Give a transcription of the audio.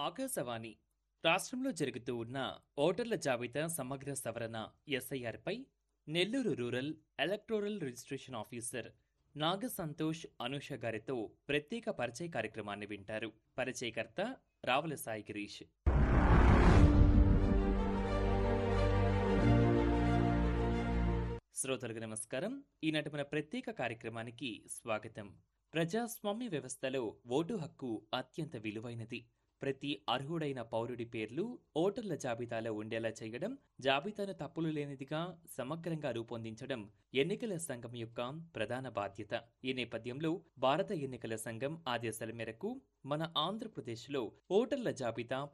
ఆకాశవాణి రాష్ట్రంలో జరుగుతూ ఉన్న ఓటర్ల జాబితా సమగ్ర సవరణ ఎస్ఐఆర్పై Nellore rural electoral registration officer నాగ సంతోష్ అనూష గారితో ప్రత్యేక పరిచయ కార్యక్రమాన్ని వింటారు. పరిచయకర్త రావుల సాయి గిరీష్. శ్రోతలకు నమస్కారం. ఈనాటి మన ప్రత్యేక కార్యక్రమానికి స్వాగతం. ప్రజాస్వామ్య వ్యవస్థలో ఓటు హక్కు అత్యంత విలువైనది. ప్రతి అర్హుడైన పౌరుడి పేర్లు ఓటర్ల జాబితాలో ఉండేలా చేయడం, జాబితాను తప్పులు లేనిదిగా సమగ్రంగా రూపొందించడం ఎన్నికల సంఘం యొక్క ప్రధాన బాధ్యత. ఈ నేపథ్యంలో భారత ఎన్నికల సంఘం ఆదేశాల మేరకు మన ఆంధ్రప్రదేశ్లో ఓటర్ల జాబితా